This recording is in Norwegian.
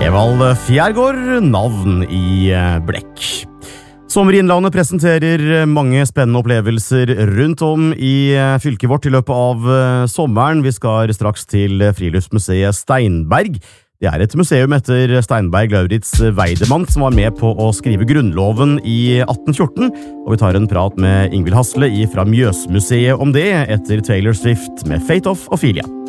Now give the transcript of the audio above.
Evald Fjærgård, navn i blekk. Sommer i Innlandet presenterer mange spennende opplevelser rundt om i fylket vårt i løpet av sommeren. Vi skal straks til Friluftsmuseet Steinberg. Det er et museum etter Steinberg Lauritz Weidemann, som var med på å skrive grunnloven i 1814, og vi tar en prat med Ingvild Hasle fra Mjøsmuseet om det etter Taylor Swift med Fate of Ophelia.